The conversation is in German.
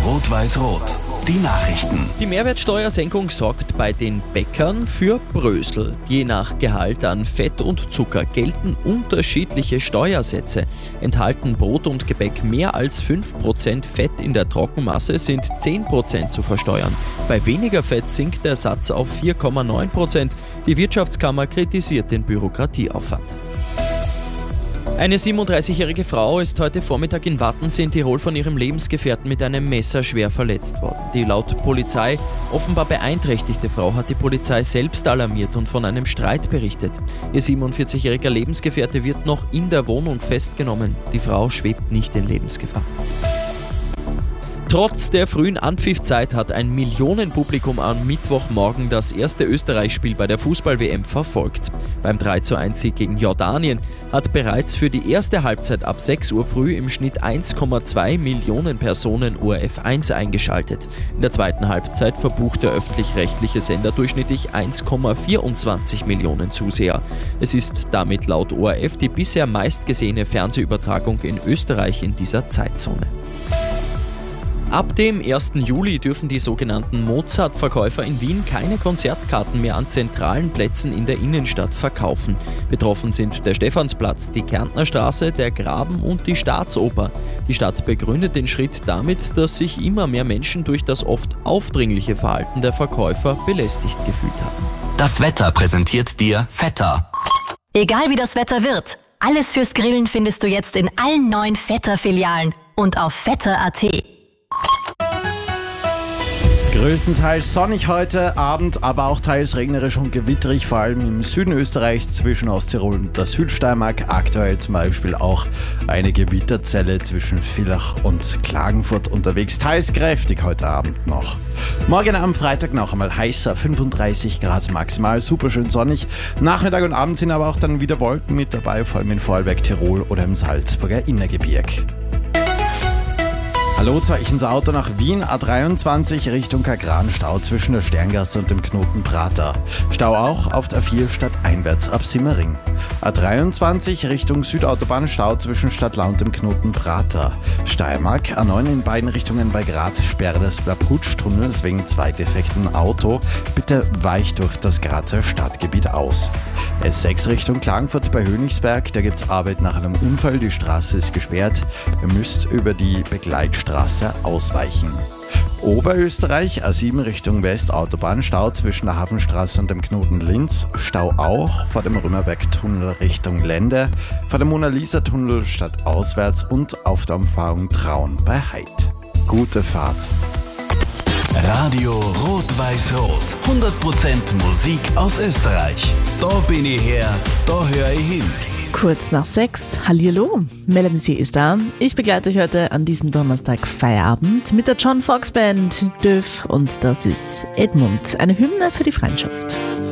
Rot-Weiß-Rot. Die Nachrichten. Die Mehrwertsteuersenkung sorgt bei den Bäckern für Brösel. Je nach Gehalt an Fett und Zucker gelten unterschiedliche Steuersätze. Enthalten Brot und Gebäck mehr als 5% Fett in der Trockenmasse, sind 10% zu versteuern. Bei weniger Fett sinkt der Satz auf 4,9%. Die Wirtschaftskammer kritisiert den Bürokratieaufwand. Eine 37-jährige Frau ist heute Vormittag in Wattens in Tirol von ihrem Lebensgefährten mit einem Messer schwer verletzt worden. Die laut Polizei offenbar beeinträchtigte Frau hat die Polizei selbst alarmiert und von einem Streit berichtet. Ihr 47-jähriger Lebensgefährte wird noch in der Wohnung festgenommen. Die Frau schwebt nicht in Lebensgefahr. Trotz der frühen Anpfiffzeit hat ein Millionenpublikum am Mittwochmorgen das erste Österreich-Spiel bei der Fußball-WM verfolgt. Beim 3:1-Sieg gegen Jordanien hat bereits für die erste Halbzeit ab 6 Uhr früh im Schnitt 1,2 Millionen Personen ORF 1 eingeschaltet. In der zweiten Halbzeit verbucht der öffentlich-rechtliche Sender durchschnittlich 1,24 Millionen Zuseher. Es ist damit laut ORF die bisher meistgesehene Fernsehübertragung in Österreich in dieser Zeitzone. Ab dem 1. Juli dürfen die sogenannten Mozart-Verkäufer in Wien keine Konzertkarten mehr an zentralen Plätzen in der Innenstadt verkaufen. Betroffen sind der Stephansplatz, die Kärntnerstraße, der Graben und die Staatsoper. Die Stadt begründet den Schritt damit, dass sich immer mehr Menschen durch das oft aufdringliche Verhalten der Verkäufer belästigt gefühlt haben. Das Wetter präsentiert dir Vetter. Egal wie das Wetter wird, alles fürs Grillen findest du jetzt in allen 9 Vetter-Filialen und auf vetter.at. Größtenteils sonnig heute Abend, aber auch teils regnerisch und gewitterig, vor allem im Süden Österreichs zwischen Osttirol und der Südsteiermark. Aktuell zum Beispiel auch eine Gewitterzelle zwischen Villach und Klagenfurt unterwegs, teils kräftig heute Abend noch. Morgen am Freitag noch einmal heißer, 35 Grad maximal, super schön sonnig. Nachmittag und Abend sind aber auch dann wieder Wolken mit dabei, vor allem in Vorarlberg, Tirol oder im Salzburger Innergebirg. Hallo, Zeichen zur Auto nach Wien, A23 Richtung Kagran, Stau zwischen der Sterngasse und dem Knoten Prater. Stau auch auf der A4 stadteinwärts ab Simmering. A23 Richtung Südautobahn, Stau zwischen Stadtlau und dem Knoten Prater. Steiermark, A9 in beiden Richtungen bei Graz, Sperre des Blaputsch-Tunnels wegen 2 defekten Auto. Bitte weicht durch das Grazer Stadtgebiet aus. S6 Richtung Klagenfurt bei Hönigsberg, da gibt's Arbeit nach einem Unfall, die Straße ist gesperrt. Ihr müsst über die Begleitstraße ausweichen. Oberösterreich, A7 Richtung West, Autobahn, Stau zwischen der Hafenstraße und dem Knoten Linz. Stau auch vor dem Römerberg-Tunnel Richtung Lende, vor dem Mona-Lisa-Tunnel stadtauswärts und auf der Umfahrung Traun bei Heid. Gute Fahrt. Radio Rot-Weiß-Rot. 100% Musik aus Österreich. Da bin ich her, da höre ich hin. Kurz nach 6, hallihallo, Melanie C. ist da. Ich begleite euch heute an diesem Donnerstag Feierabend mit der John Fox Band Döf und das ist Edmund, eine Hymne für die Freundschaft.